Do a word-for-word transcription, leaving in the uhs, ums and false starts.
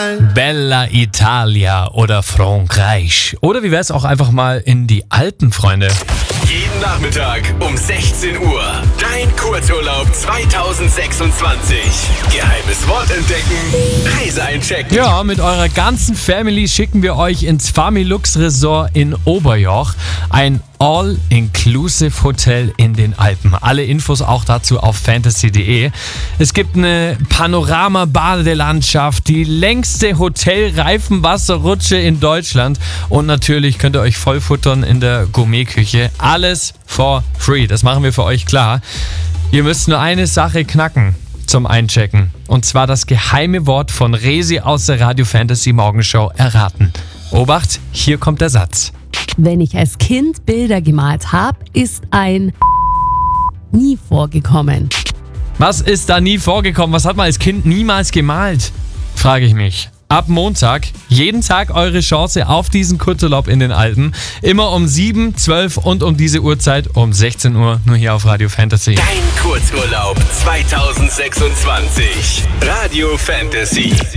sein. Bella Italia oder Frankreich. Oder wie wär's auch einfach mal in die Alpen, Freunde? Jeden Nachmittag um sechzehn Uhr. Dein Kurzurlaub zwanzig sechsundzwanzig. Geheimes Wort entdecken. Reise einchecken. Ja, mit eurer ganzen Family schicken wir euch ins Familux Resort in Oberjoch. Ein All-Inclusive Hotel in den Alpen. Alle Infos auch dazu auf fantasy punkt de. Es gibt eine Panorama-Badelandschaft, die längste Hotelreifenwasserrutsche in Deutschland und natürlich könnt ihr euch vollfuttern in der Gourmetküche. Alles for free, das machen wir für euch klar. Ihr müsst nur eine Sache knacken zum Einchecken und zwar das geheime Wort von Resi aus der Radio Fantasy Morgenshow erraten. Obacht, hier kommt der Satz. Wenn ich als Kind Bilder gemalt habe, ist ein nie vorgekommen. Was ist da nie vorgekommen? Was hat man als Kind niemals gemalt? Frage ich mich. Ab Montag, jeden Tag eure Chance auf diesen Kurzurlaub in den Alpen. Immer um sieben, zwölf und um diese Uhrzeit um sechzehn Uhr, nur hier auf Radio Fantasy. Dein Kurzurlaub zwanzig sechsundzwanzig. Radio Fantasy.